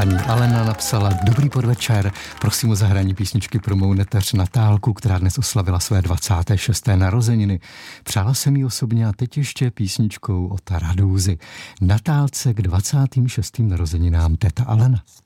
Paní Alena napsala: dobrý podvečer, prosím o zahrání písničky pro mou neteř Natálku, která dnes oslavila své 26. narozeniny. Přála jsem jí osobně a teď ještě písničkou od Radouzy. Natálce k 26. narozeninám teta Alena.